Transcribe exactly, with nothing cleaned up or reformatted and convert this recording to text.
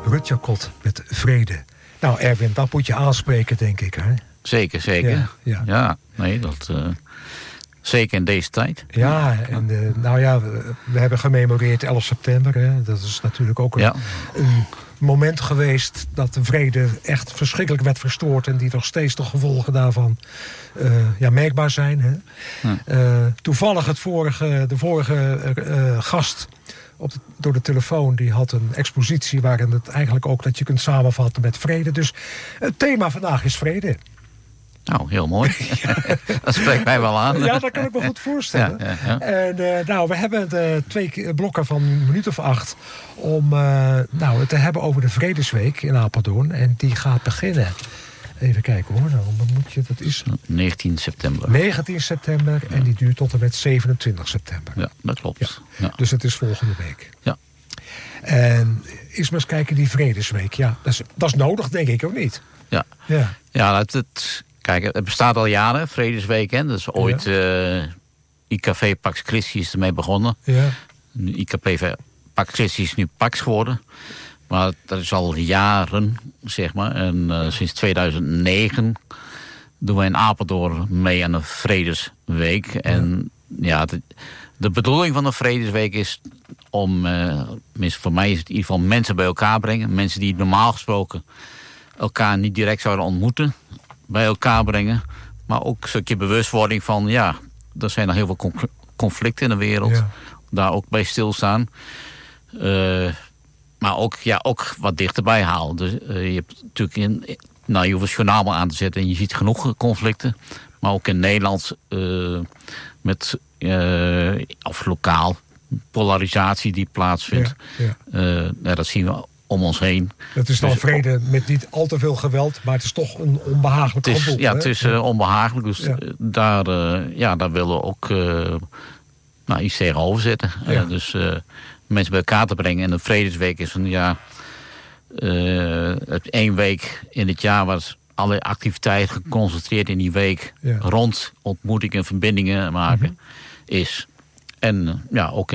Rutger Kot met Vrede. Nou, Erwin, dat moet je aanspreken, denk ik, hè? Zeker, zeker. Ja, ja. ja nee, dat... Uh, zeker in deze tijd. Ja, en uh, nou ja, we, we hebben gememoreerd elf september. Hè. Dat is natuurlijk ook een, ja. een moment geweest dat de vrede echt verschrikkelijk werd verstoord. En die nog steeds de gevolgen daarvan uh, ja, merkbaar zijn. Hè. Ja. Uh, toevallig het vorige, de vorige uh, gast op de, door de telefoon, die had een expositie waarin het eigenlijk ook dat je kunt samenvatten met vrede. Dus het thema vandaag is vrede. Nou, heel mooi. Dat spreekt mij wel aan. Ja, dat kan ik me goed voorstellen. Ja, ja, ja. En uh, nou, we hebben de twee blokken van een minuut of acht om uh, nou, het te hebben over de Vredesweek in Apeldoorn. En die gaat beginnen. Even kijken hoor, nou, moet je, dat is... negentien september. negentien september ja. En die duurt tot en met zevenentwintig september. Ja, dat klopt. Ja. Ja. Dus het is volgende week. Ja. En eens maar eens kijken, die Vredesweek. Ja, dat is, dat is nodig, denk ik, ook niet. Ja, ja. ja het... het Kijk, het bestaat al jaren, Vredesweek. Hè? Dat is ooit ja. uh, I K V Pax Christi is ermee begonnen. Ja. I K V Pax Christi is nu Pax geworden. Maar dat is al jaren, zeg maar. En uh, sinds tweeduizend negen doen we in Apeldoorn mee aan de Vredesweek. Ja. En ja, de, de bedoeling van de Vredesweek is om, uh, minstens voor mij is het in ieder geval mensen bij elkaar brengen. Mensen die normaal gesproken elkaar niet direct zouden ontmoeten, bij elkaar brengen. Maar ook een stukje bewustwording van, ja, er zijn nog heel veel conflicten in de wereld. Ja. Daar ook bij stilstaan. Uh, maar ook, ja, ook wat dichterbij halen. Dus, uh, je hebt natuurlijk in, nou, je hoeft het journaal maar aan te zetten en je ziet genoeg conflicten. Maar ook in Nederland uh, met, uh, of lokaal, polarisatie die plaatsvindt. Ja, ja. Uh, ja, dat zien we om ons heen. Het is dan dus, vrede met niet al te veel geweld, maar het is toch een onbehagelijk het is, gevoel. Ja, hè? Het is uh, onbehagelijk. Dus ja. Daar, uh, ja, daar willen we ook uh, nou, iets tegenover zetten. Ja. Uh, dus uh, mensen bij elkaar te brengen. En de Vredesweek is een ja, uh, het één week in het jaar waar alle activiteiten geconcentreerd in die week ja. rond ontmoetingen en verbindingen maken mm-hmm. is. En uh, ja, ook